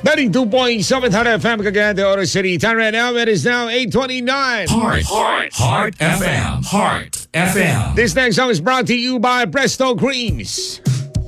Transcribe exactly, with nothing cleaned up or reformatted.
ninety-two point seven Heart F M, Cagayan de Oro City. Time right now, it is now eight twenty-nine. Heart, Heart, Heart F M, Heart F M. This next song is brought to you by Presto Creams.